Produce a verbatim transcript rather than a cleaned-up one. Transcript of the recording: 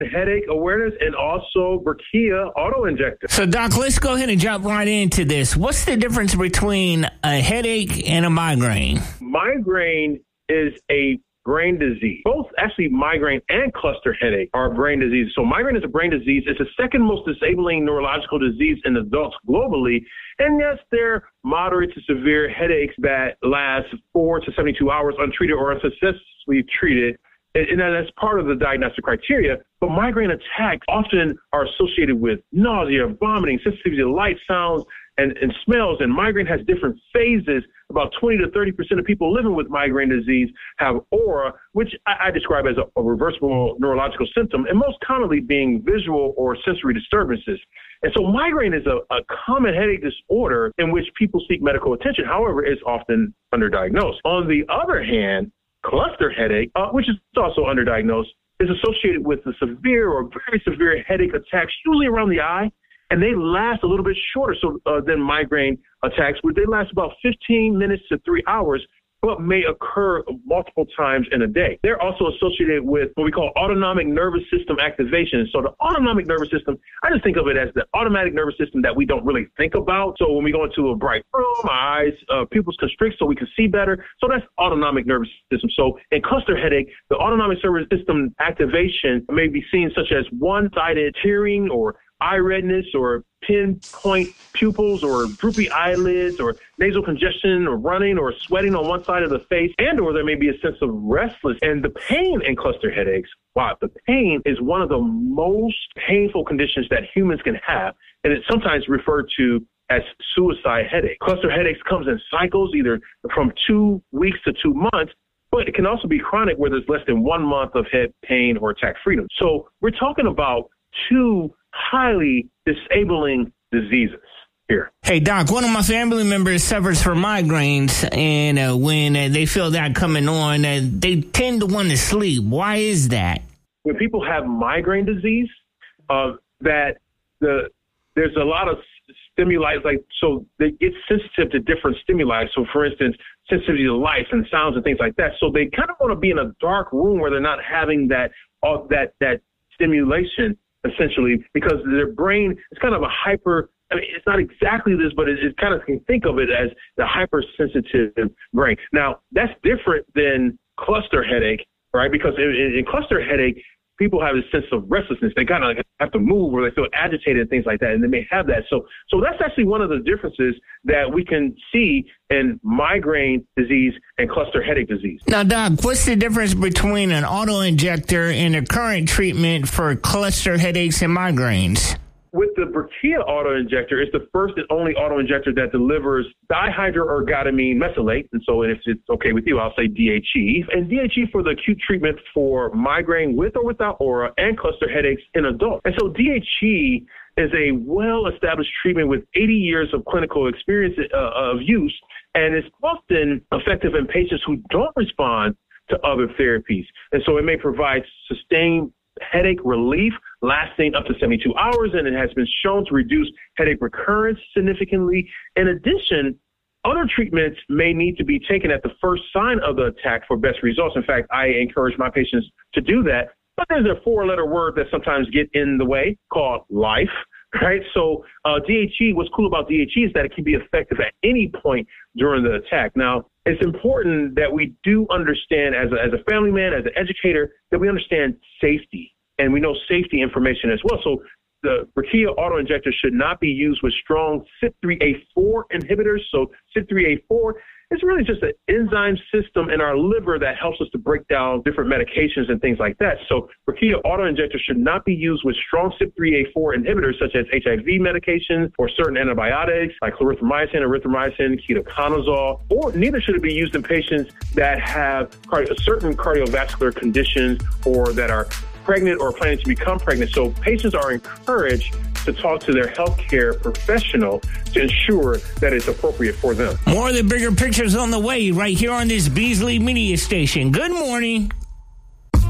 headache awareness, and also Brekia auto-injector. So, Doc, let's go ahead and jump right into this. What's the difference between a headache and a migraine? Migraine is a brain disease. Both actually migraine and cluster headache are brain diseases. So migraine is a brain disease. It's the second most disabling neurological disease in adults globally. And yes, they're moderate to severe headaches that last four to seventy-two hours untreated or unsuccessfully treated. And that's part of the diagnostic criteria. But migraine attacks often are associated with nausea, vomiting, sensitivity to light, sounds, and, and smells. And migraine has different phases. About twenty to thirty percent of people living with migraine disease have aura, which I, I describe as a, a reversible neurological symptom, and most commonly being visual or sensory disturbances. And so migraine is a, a common headache disorder in which people seek medical attention. However, it's often underdiagnosed. On the other hand, cluster headache, uh, which is also underdiagnosed, is associated with the severe or very severe headache attacks, usually around the eye, and they last a little bit shorter so, uh, than migraine attacks, where they last about fifteen minutes to three hours, but may occur multiple times in a day. They're also associated with what we call autonomic nervous system activation. So the autonomic nervous system, I just think of it as the automatic nervous system that we don't really think about. So when we go into a bright room, our eyes, uh, pupils constrict so we can see better. So that's autonomic nervous system. So in cluster headache, the autonomic nervous system activation may be seen such as one-sided tearing or eye redness or pinpoint pupils or droopy eyelids or nasal congestion or running or sweating on one side of the face, and or there may be a sense of restless. And the pain in cluster headaches, wow, the pain is one of the most painful conditions that humans can have, and it's sometimes referred to as suicide headache. Cluster headaches comes in cycles, either from two weeks to two months, but it can also be chronic where there's less than one month of head pain or attack freedom. So we're talking about two highly disabling diseases here. Hey, Doc, one of my family members suffers from migraines, and uh, when uh, they feel that coming on, uh, they tend to want to sleep. Why is that? When people have migraine disease, uh, that the there's a lot of stimuli, like, so they get sensitive to different stimuli. So, for instance, sensitivity to lights and sounds and things like that. So they kind of want to be in a dark room where they're not having that uh, that that stimulation, essentially, because their brain is kind of a hyper, I mean, it's not exactly this, but it, it kind of can think of it as the hypersensitive brain. Now, that's different than cluster headache, right? Because in, in cluster headache, people have a sense of restlessness. They kind of have to move or they feel agitated and things like that, and they may have that. So so that's actually one of the differences that we can see in migraine disease and cluster headache disease. Now, Doc, what's the difference between an auto-injector and a current treatment for cluster headaches and migraines? With the Brekia auto-injector, it's the first and only auto-injector that delivers dihydroergotamine mesylate. And so if it's okay with you, I'll say D H E. And D H E for the acute treatment for migraine with or without aura and cluster headaches in adults. And so D H E is a well-established treatment with eighty years of clinical experience uh, of use, and it's often effective in patients who don't respond to other therapies. And so it may provide sustained headache relief lasting up to seventy-two hours, and it has been shown to reduce headache recurrence significantly. In addition, other treatments may need to be taken at the first sign of the attack for best results. In fact, I encourage my patients to do that. But there's a four-letter word that sometimes get in the way called life, right? So uh, D H E, what's cool about D H E is that it can be effective at any point during the attack. Now, it's important that we do understand as a, as a family man, as an educator, that we understand safety, and we know safety information as well. So the Brekia auto-injector should not be used with strong C Y P three A four inhibitors. So C Y P three A four is really just an enzyme system in our liver that helps us to break down different medications and things like that. So Brekia auto-injector should not be used with strong C Y P three A four inhibitors such as H I V medications or certain antibiotics like clarithromycin, erythromycin, ketoconazole, or neither should it be used in patients that have cardio- certain cardiovascular conditions or that are pregnant or planning to become pregnant. So patients are encouraged to talk to their healthcare professional to ensure that it's appropriate for them. More of the bigger pictures on the way right here on this Beasley Media Station. Good morning.